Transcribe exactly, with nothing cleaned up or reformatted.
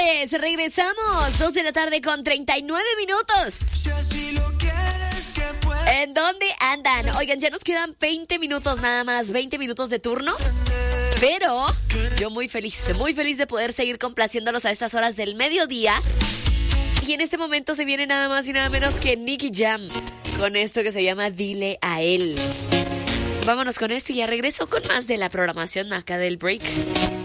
tardes, regresamos. Dos de la tarde con treinta y nueve minutos. ¿En dónde andan? Oigan, ya nos quedan veinte minutos nada más, veinte minutos de turno. Pero yo muy feliz, muy feliz de poder seguir complaciéndolos a estas horas del mediodía. Y en este momento se viene nada más y nada menos que Nicky Jam con esto que se llama Dile a él. Vámonos con esto y ya regreso con más de la programación acá del break.